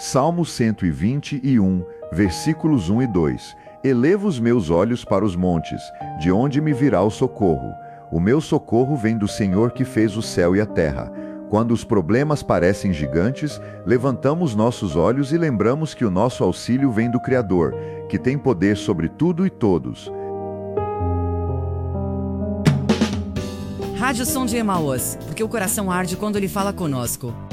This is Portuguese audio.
Salmo 121, versículos 1 e 2. Elevo os meus olhos para os montes, de onde me virá o socorro. O meu socorro vem do Senhor que fez o céu e a terra. Quando os problemas parecem gigantes, levantamos nossos olhos e lembramos que o nosso auxílio vem do Criador, que tem poder sobre tudo e todos. Rádio Som de Emaús, porque o coração arde quando ele fala conosco.